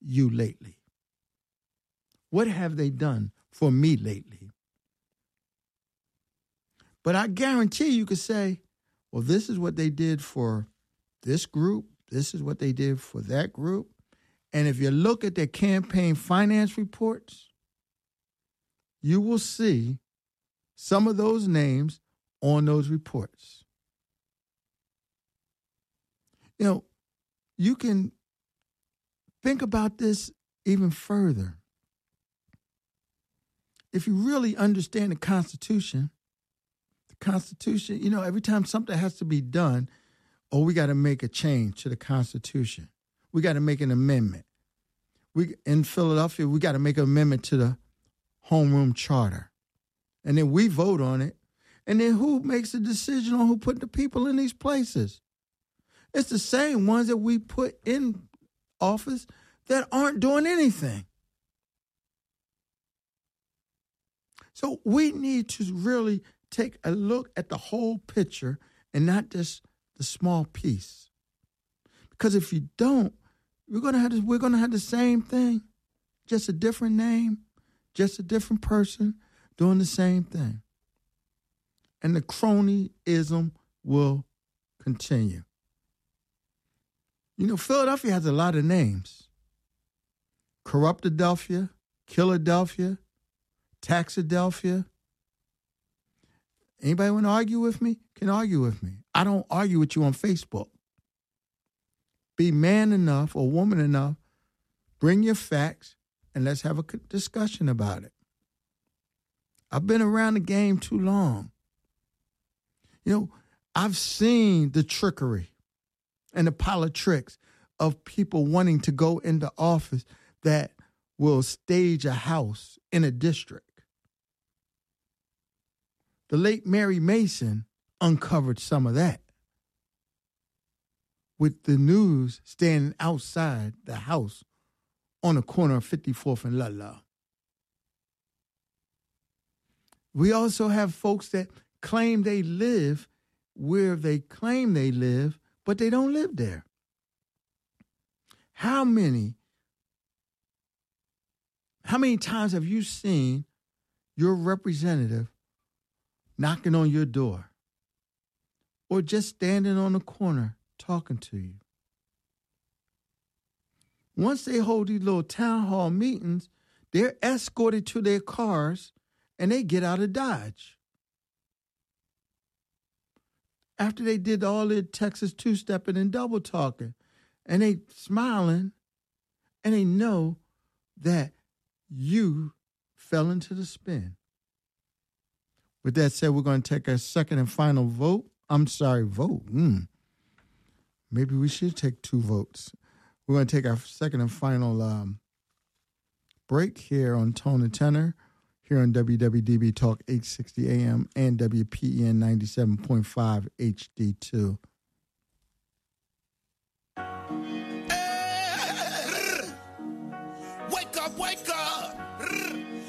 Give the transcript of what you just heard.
you lately? What have they done for me lately? But I guarantee you could say, well, this is what they did for this group. This is what they did for that group. And if you look at their campaign finance reports, you will see some of those names on those reports. You know, you can think about this even further. If you really understand the Constitution, you know, every time something has to be done, we got to make a change to the Constitution. We got to make an amendment. In Philadelphia, we got to make an amendment to the homeroom charter. And then we vote on it. And then who makes the decision on who put the people in these places? It's the same ones that we put in office that aren't doing anything. So we need to really take a look at the whole picture and not just the small piece. Because if you don't, we're gonna have the same thing, just a different name, just a different person doing the same thing. And the cronyism will continue. You know, Philadelphia has a lot of names. Corruptadelphia, Killadelphia, Taxadelphia. Anybody want to argue with me? Can argue with me. I don't argue with you on Facebook. Be man enough or woman enough, bring your facts, and let's have a discussion about it. I've been around the game too long. You know, I've seen the trickery and the politics of people wanting to go into office that will stage a house in a district. The late Mary Mason uncovered some of that, with the news standing outside the house on the corner of 54th and Ludlow. We also have folks that claim they live where they claim they live, but they don't live there. How many times have you seen your representative knocking on your door or just standing on the corner talking to you? Once they hold these little town hall meetings, they're escorted to their cars and they get out of Dodge. After they did all their Texas two-stepping and double talking, and they smiling, and they know that you fell into the spin. With that said, we're going to take our second and final vote. Maybe we should take 2 votes. We're going to take our second and final break here on Tone and Tenor, here on WWDB Talk 860 AM and WPEN 97.5 HD2.